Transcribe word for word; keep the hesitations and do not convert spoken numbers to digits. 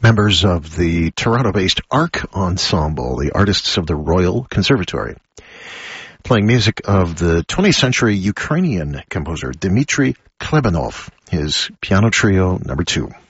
members of the Toronto-based Arc Ensemble, the artists of the Royal Conservatory, playing music of the twentieth century Ukrainian composer Dmitry Klebanov, his piano trio number two.